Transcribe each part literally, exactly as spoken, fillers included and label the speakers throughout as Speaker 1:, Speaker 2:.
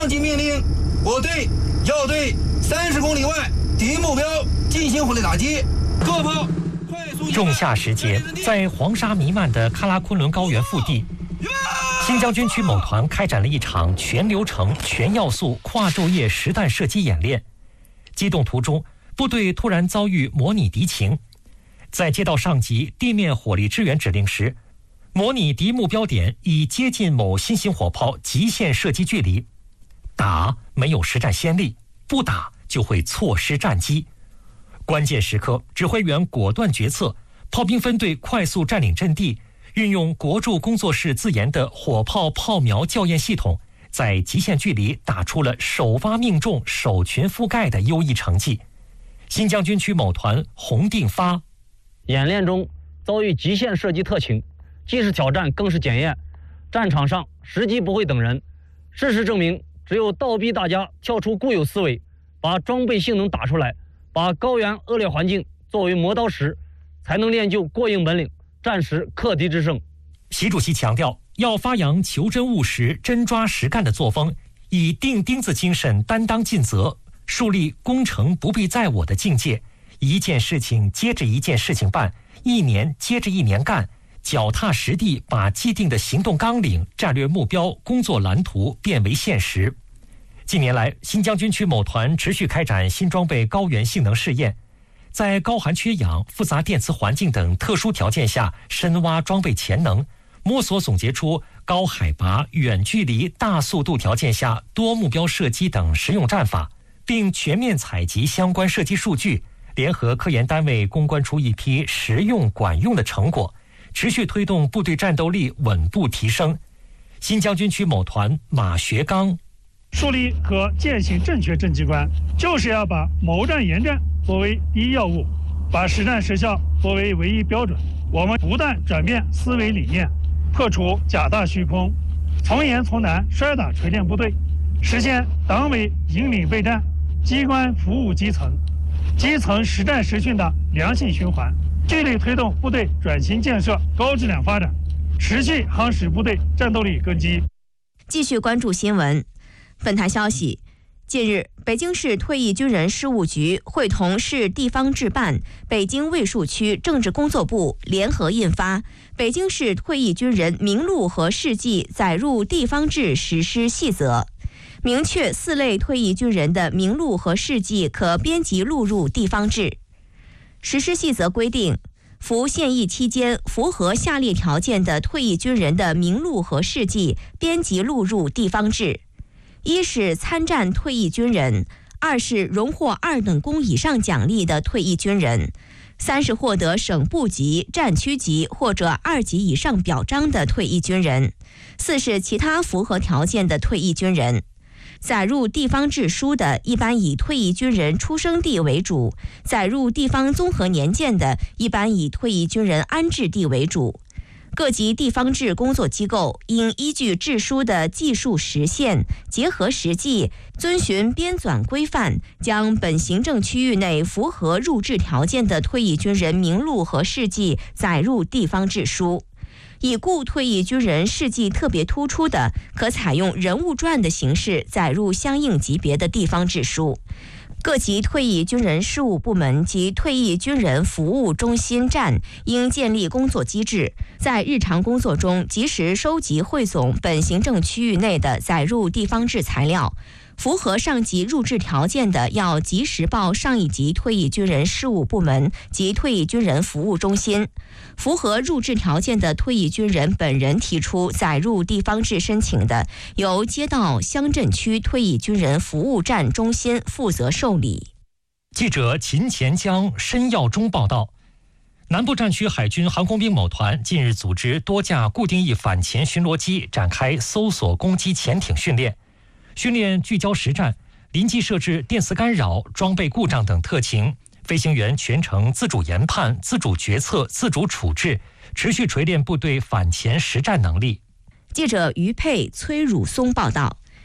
Speaker 1: 上级命令我队要对三十公里外敌目标进行火力打击，各炮快速。
Speaker 2: 仲夏时节，在黄沙弥漫的喀拉昆仑高原腹地，新疆军区某团开展了一场全流程、全要素跨昼夜实弹射击演练。机动途中，部队突然遭遇模拟敌情，在接到上级地面火力支援指令时，模拟敌目标点已接近某新型火炮极限射击距离，打没有实战先例，不打就会错失战机。关键时刻，指挥员果断决策，炮兵分队快速占领阵地，运用国驻工作室自研的火炮炮苗校验系统，在极限距离打出了首发命中、首群覆盖的优异成绩。新疆军区某团洪定发：
Speaker 3: 演练中遭遇极限射击特情，既是挑战，更是检验。战场上时机不会等人，事实证明，只有倒逼大家跳出固有思维，把装备性能打出来，把高原恶劣环境作为磨刀石，才能练就过硬本领，战时克敌制胜。
Speaker 2: 习主席强调，要发扬求真务实、真抓实干的作风，以钉钉子精神担当尽责，树立攻城不必在我的境界，一件事情接着一件事情办，一年接着一年干，脚踏实地把既定的行动纲领、战略目标、工作蓝图变为现实。近年来，新疆军区某团持续开展新装备高原性能试验，在高寒缺氧、复杂电磁环境等特殊条件下深挖装备潜能，摸索总结出高海拔、远距离、大速度条件下多目标射击等实用战法，并全面采集相关射击数据，联合科研单位攻关出一批实用管用的成果，持续推动部队战斗力稳步提升。新疆军区某团马学刚：
Speaker 4: 树立和践行正确政绩观，就是要把谋战研战作为第一要务，把实战实效作为唯一标准。我们不断转变思维理念，破除假大虚空，从严从难摔打锤炼部队，实现党委引领备战，机关服务基层，基层实战实训的良性循环，聚力推动部队转型建设高质量发展，持续夯实部队战斗力根基。
Speaker 5: 继续关注新闻。本台消息，近日，北京市退役军人事务局会同市地方治办、北京卫戍区政治工作部联合印发《北京市退役军人名录和事迹载入地方志实施细则》，明确四类退役军人的名录和事迹可编辑录入地方志。实施细则规定，服现役期间符合下列条件的退役军人的名录和事迹编辑录入地方志：一是参战退役军人，二是荣获二等功以上奖励的退役军人，三是获得省部级、战区级或者二级以上表彰的退役军人，四是其他符合条件的退役军人。载入地方志书的，一般以退役军人出生地为主；载入地方综合年鉴的，一般以退役军人安置地为主。各级地方志工作机构应依据志书的技术实现，结合实际，遵循编纂规范，将本行政区域内符合入志条件的退役军人名录和事迹载入地方志书。已故退役军人事迹特别突出的，可采用人物传的形式载入相应级别的地方志书。各级退役军人事务部门及退役军人服务中心站应建立工作机制，在日常工作中及时收集汇总本行政区域内的载入地方志材料。符合上级入志条件的，要及时报上一级退役军人事务部门及退役军人服务中心。符合入志条件的退役军人本人提出载入地方志申请的，由街道乡镇区退役军人服务站中心负责受理。
Speaker 2: 记者秦前江、申耀中报道，南部战区海军航空兵某团近日组织多架固定翼反潜巡逻机展开搜索攻击潜艇训练。训练聚焦实战，临机设置电磁干扰、装备故障等特情，飞行员全程自主研判、自主决策、自主处置，持续锤炼部队反潜实战能力。
Speaker 5: 记者于佩、崔汝松报道，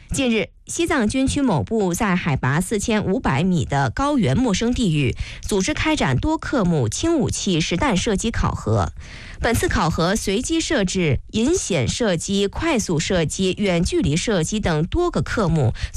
Speaker 5: 近日，西藏军区某部在海拔四千五百米的高原陌生地域组织开展多科目轻武器实弹射击考核。本次考核随机设置引显射击、快速射击、远距离射击等多个科目。